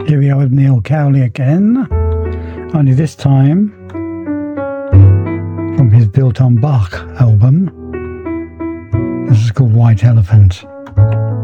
Here we are with Neil Cowley again, only this time from his Built on Bach album. This is called White Elephant.